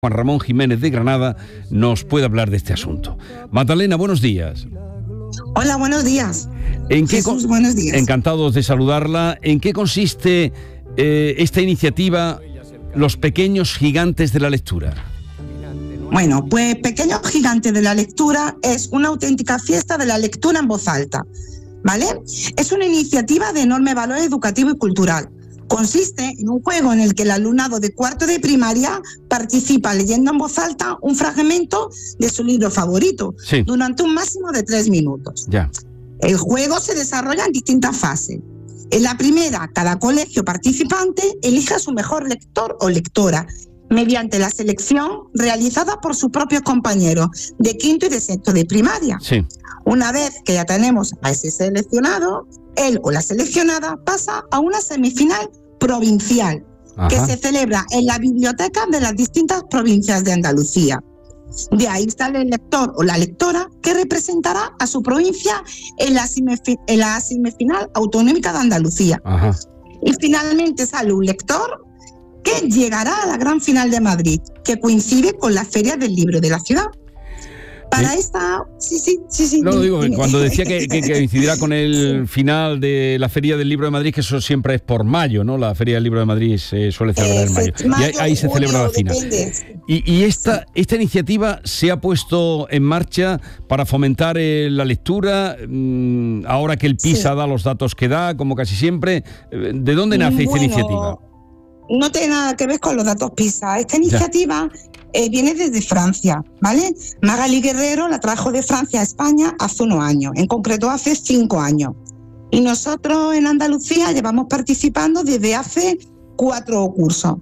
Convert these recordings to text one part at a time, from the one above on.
Juan Ramón Jiménez de Granada nos puede hablar de este asunto. Magdalena, buenos días. Hola, buenos días. Jesús, buenos días. Encantados de saludarla. ¿En qué consiste esta iniciativa Los Pequeños Gigantes de la Lectura? Bueno, pues Pequeños Gigantes de la Lectura es una auténtica fiesta de la lectura en voz alta, ¿vale? Es una iniciativa de enorme valor educativo y cultural. Consiste en un juego en el que el alumnado de cuarto de primaria participa leyendo en voz alta un fragmento de su libro favorito durante un máximo de 3 minutos. El juego se desarrolla en distintas fases. En la primera, cada colegio participante elige a su mejor lector o lectora mediante la selección realizada por sus propios compañeros de quinto y de sexto de primaria. Una vez que ya tenemos a ese seleccionado, él o la seleccionada pasa a una semifinal provincial que se celebra en la biblioteca de las distintas provincias de Andalucía. De ahí sale el lector o la lectora que representará a su provincia en la semifinal autonómica de Andalucía. Y finalmente sale un lector que llegará a la gran final de Madrid, que coincide con la Feria del Libro de la ciudad. Para esta... Sí. No, digo, cuando decía que coincidirá con el final de la Feria del Libro de Madrid, que eso siempre es por mayo, ¿no? La Feria del Libro de Madrid se suele celebrar en mayo. Y ahí se celebra la final. Y esta iniciativa se ha puesto en marcha para fomentar la lectura, ahora que el PISA da los datos que da, como casi siempre. ¿De dónde nace esta iniciativa? No tiene nada que ver con los datos PISA. Esta iniciativa viene desde Francia, ¿vale? Magali Guerrero la trajo de Francia a España hace unos años, en concreto hace 5 años. Y nosotros en Andalucía llevamos participando desde hace 4 cursos.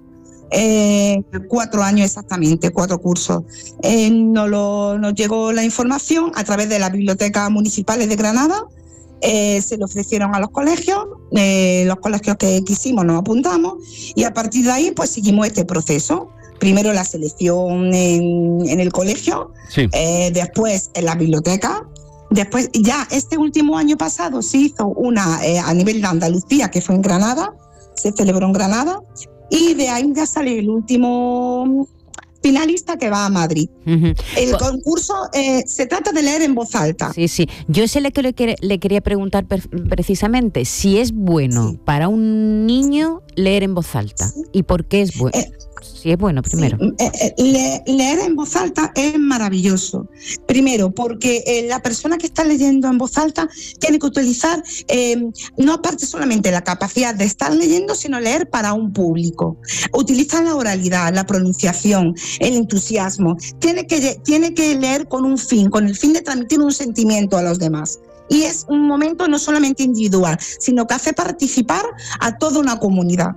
4 años exactamente, 4 cursos. Nos llegó la información a través de las bibliotecas municipales de Granada. Se lo ofrecieron a los colegios que quisimos nos apuntamos y a partir de ahí pues seguimos este proceso. Primero la selección en el colegio, después en la biblioteca, después ya este último año pasado se hizo una a nivel de Andalucía que fue en Granada, se celebró en Granada y de ahí ya sale el último finalista que va a Madrid. El concurso se trata de leer en voz alta. Sí. Yo le quería preguntar precisamente si es bueno para un niño leer en voz alta y por qué es bueno. Si es bueno, primero. Leer en voz alta es maravilloso. Primero, porque la persona que está leyendo en voz alta tiene que utilizar, no aparte solamente la capacidad de estar leyendo, sino leer para un público. Utiliza la oralidad, la pronunciación, el entusiasmo. Tiene que leer con el fin de transmitir un sentimiento a los demás. Y es un momento no solamente individual, sino que hace participar a toda una comunidad.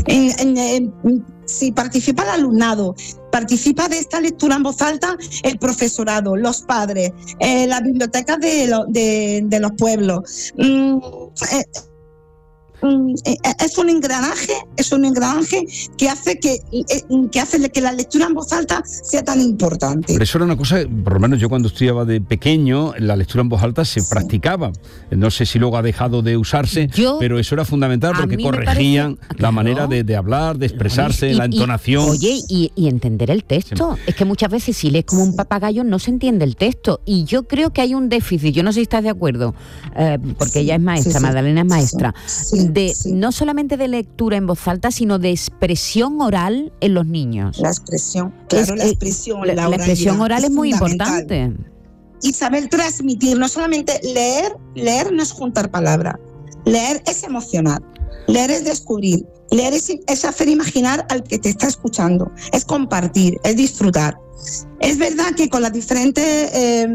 Si participa el alumnado, participa de esta lectura en voz alta el profesorado, los padres, las bibliotecas de los pueblos. Es un engranaje que hace que la lectura en voz alta sea tan importante. Pero eso era una cosa, por lo menos yo cuando estudiaba de pequeño, la lectura en voz alta se practicaba. No sé si luego ha dejado de usarse, pero eso era fundamental porque corregían la manera de hablar, de expresarse, la entonación. Oye, y entender el texto. Es que muchas veces si lees como un papagayo no se entiende el texto. Y yo creo que hay un déficit, yo no sé si estás de acuerdo, porque ella es maestra, Magdalena es maestra. No solamente de lectura en voz alta, sino de expresión oral en los niños. La expresión, claro, la expresión oral es muy importante. Y saber transmitir, no solamente leer no es juntar palabras, leer es emocionar, leer es descubrir, leer es hacer imaginar al que te está escuchando, es compartir, es disfrutar. Es verdad que con las diferentes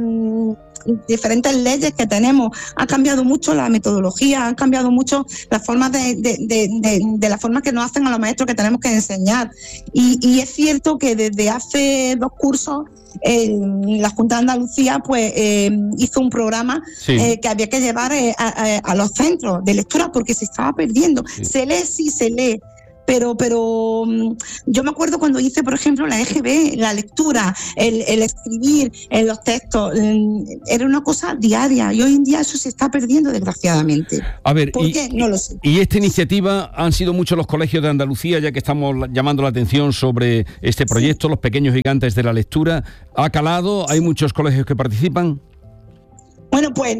leyes que tenemos ha cambiado mucho la metodología, han cambiado mucho las formas de la forma que nos hacen a los maestros que tenemos que enseñar y es cierto que desde hace 2 cursos la Junta de Andalucía pues hizo un programa que había que llevar a los centros de lectura porque se estaba perdiendo. Se lee, pero yo me acuerdo cuando hice, por ejemplo, la EGB, la lectura, el escribir en los textos, era una cosa diaria, y hoy en día eso se está perdiendo, desgraciadamente. A ver, ¿por qué? No lo sé. Y esta iniciativa, han sido muchos los colegios de Andalucía, ya que estamos llamando la atención sobre este proyecto, Los Pequeños Gigantes de la Lectura. ¿Ha calado? ¿Hay muchos colegios que participan? Bueno, pues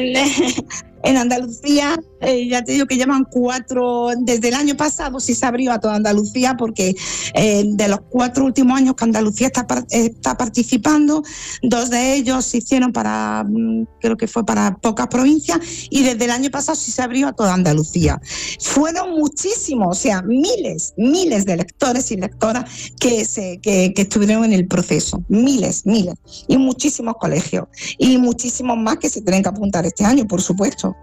en Andalucía, ya te digo que llevan 4, desde el año pasado sí se abrió a toda Andalucía, porque de los 4 últimos años que Andalucía está participando, 2 de ellos se hicieron creo que fue para pocas provincias, y desde el año pasado sí se abrió a toda Andalucía. Fueron muchísimos, o sea, miles de lectores y lectoras que estuvieron en el proceso, miles, y muchísimos colegios, y muchísimos más que se tienen que apuntar este año, por supuesto.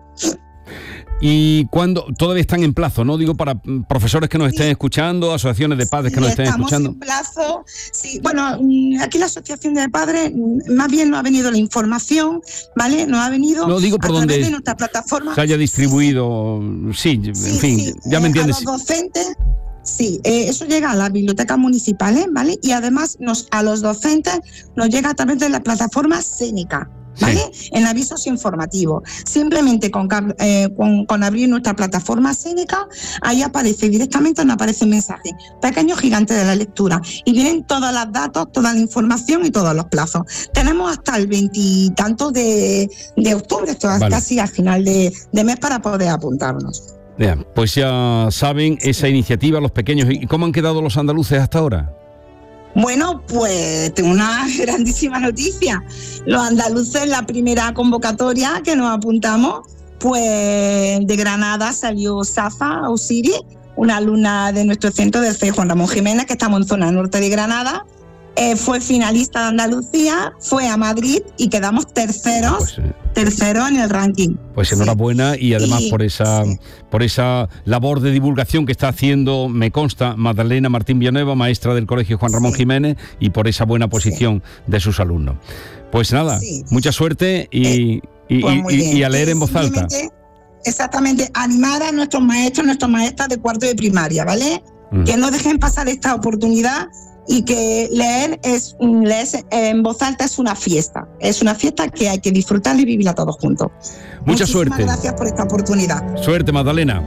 Y cuando todavía están en plazo, ¿no? Digo, para profesores que nos estén escuchando, asociaciones de padres que nos estén escuchando. Estamos en plazo, sí. Bueno, aquí la asociación de padres, más bien no ha venido la información, ¿vale? No ha venido digo por a través donde de nuestra plataforma. Se haya distribuido, en fin, ya me entiendes. A los docentes. Sí, eso llega a las bibliotecas municipales, ¿vale? Y además a los docentes nos llega a través de la plataforma Seneca, ¿vale? Sí. En avisos informativos. Simplemente con abrir nuestra plataforma Seneca, ahí aparece directamente, nos aparece un mensaje: Pequeños Gigantes de la Lectura, y vienen todos los datos, toda la información y todos los plazos. Tenemos hasta el 20 y tantos de octubre, esto es casi al final de mes, para poder apuntarnos. Bien, pues ya saben, esa iniciativa, Los Pequeños. ¿Y cómo han quedado los andaluces hasta ahora? Bueno, pues tengo una grandísima noticia. Los andaluces, la primera convocatoria que nos apuntamos, pues de Granada salió Safa Osiris, una alumna de nuestro centro del CEU Juan Ramón Jiménez, que estamos en zona norte de Granada. Fue finalista de Andalucía, fue a Madrid y quedamos terceros en el ranking. Pues enhorabuena, y además por esa labor de divulgación que está haciendo, me consta, Magdalena Martín Villanueva, maestra del Colegio Juan Ramón Jiménez, y por esa buena posición de sus alumnos. Pues nada, mucha suerte y a leer en voz alta. Exactamente, animar a nuestros maestros, nuestras maestras de cuarto de primaria, ¿vale? Que no dejen pasar esta oportunidad, y que leer en voz alta es una fiesta que hay que disfrutar y vivirla todos juntos. Mucha suerte. Muchísimas gracias por esta oportunidad. Suerte, Magdalena.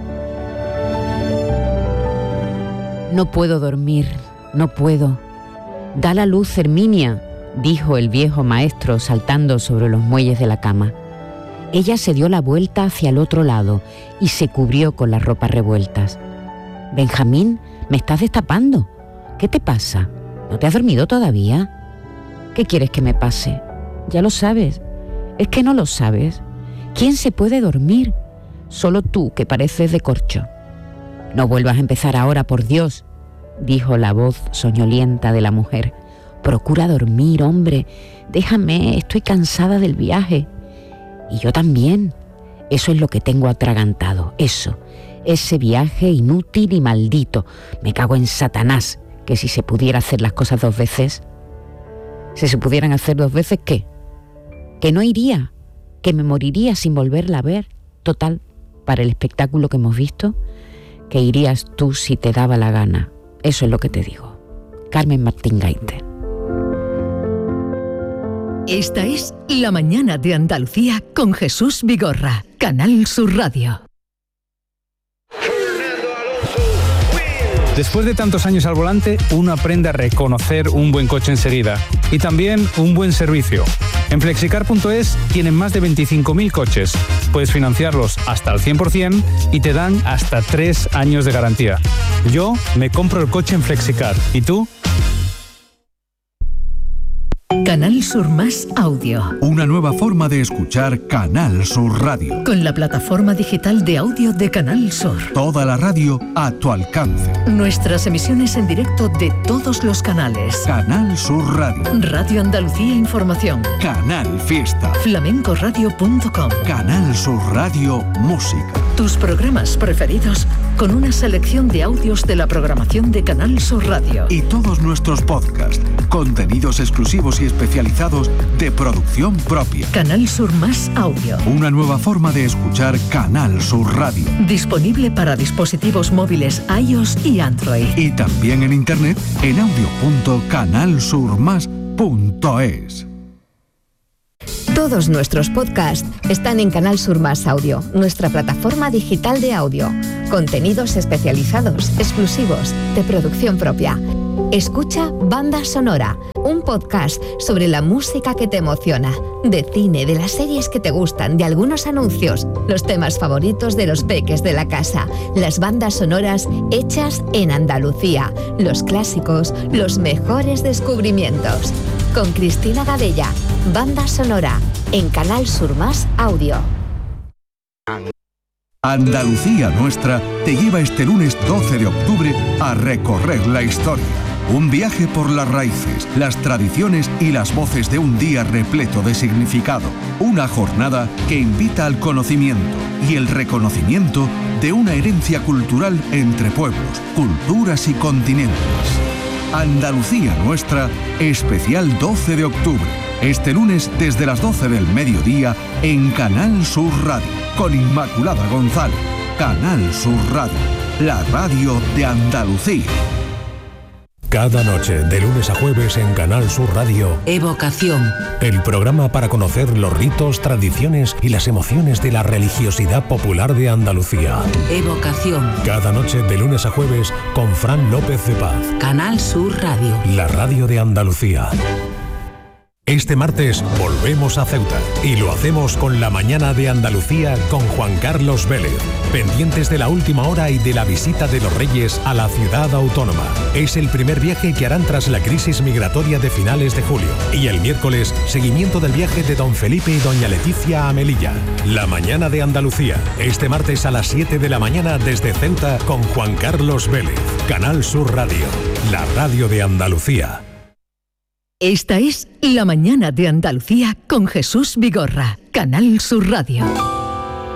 No puedo dormir, no puedo. Da la luz, Herminia, dijo el viejo maestro saltando sobre los muelles de la cama. Ella se dio la vuelta hacia el otro lado y se cubrió con las ropas revueltas. Benjamín, me estás destapando. ¿Qué te pasa? ¿No te has dormido todavía? ¿Qué quieres que me pase? Ya lo sabes. ¿Es que no lo sabes? ¿Quién se puede dormir? Solo tú, que pareces de corcho. No vuelvas a empezar ahora, por Dios, dijo la voz soñolienta de la mujer. Procura dormir, hombre. Déjame, estoy cansada del viaje. Y yo también. Eso es lo que tengo atragantado. Ese viaje inútil y maldito. Me cago en Satanás. Que si se pudiera hacer las cosas 2 veces, si se pudieran hacer 2 veces, ¿qué? Que no iría, que me moriría sin volverla a ver. Total, para el espectáculo que hemos visto, que irías tú si te daba la gana. Eso es lo que te digo. Carmen Martín Gaite. Esta es La Mañana de Andalucía con Jesús Vigorra, Canal Sur Radio. Después de tantos años al volante, uno aprende a reconocer un buen coche enseguida y también un buen servicio. En Flexicar.es tienen más de 25.000 coches. Puedes financiarlos hasta el 100% y te dan hasta 3 años de garantía. Yo me compro el coche en Flexicar. ¿Y tú? Canal Sur Más Audio. Una nueva forma de escuchar Canal Sur Radio. Con la plataforma digital de audio de Canal Sur. Toda la radio a tu alcance. Nuestras emisiones en directo de todos los canales. Canal Sur Radio. Radio Andalucía Información. Canal Fiesta. Flamencoradio.com. Canal Sur Radio Música. Tus programas preferidos con una selección de audios de la programación de Canal Sur Radio. Y todos nuestros podcasts Contenidos exclusivos y especializados de producción propia. Canal Sur Más Audio. Una nueva forma de escuchar Canal Sur Radio. Disponible para dispositivos móviles iOS y Android. Y también en internet en audio.canalsurmas.es. Todos nuestros podcasts están en Canal Sur Más Audio, nuestra plataforma digital de audio. Contenidos especializados, exclusivos, de producción propia. Escucha Banda Sonora, un podcast sobre la música que te emociona, de cine, de las series que te gustan, de algunos anuncios, los temas favoritos de los peques de la casa, las bandas sonoras hechas en Andalucía, los clásicos, los mejores descubrimientos. Con Cristina Gadella, Banda Sonora, en Canal Sur Más Audio. Andalucía Nuestra te lleva este lunes 12 de octubre a recorrer la historia. Un viaje por las raíces, las tradiciones y las voces de un día repleto de significado. Una jornada que invita al conocimiento y el reconocimiento de una herencia cultural entre pueblos, culturas y continentes. Andalucía Nuestra, especial 12 de octubre. Este lunes desde las 12 del mediodía en Canal Sur Radio, con Inmaculada González. Canal Sur Radio, la radio de Andalucía. Cada noche, de lunes a jueves en Canal Sur Radio, Evocación. El programa para conocer los ritos, tradiciones y las emociones de la religiosidad popular de Andalucía. Evocación. Cada noche, de lunes a jueves, con Fran López de Paz. Canal Sur Radio. La radio de Andalucía. Este martes volvemos a Ceuta y lo hacemos con la mañana de Andalucía con Juan Carlos Vélez. Pendientes de la última hora y de la visita de los Reyes a la ciudad autónoma. Es el primer viaje que harán tras la crisis migratoria de finales de julio. Y el miércoles, seguimiento del viaje de don Felipe y doña Leticia a Melilla. La mañana de Andalucía. Este martes a las 7 de la mañana desde Ceuta con Juan Carlos Vélez. Canal Sur Radio. La radio de Andalucía. Esta es La mañana de Andalucía con Jesús Vigorra, Canal Sur Radio.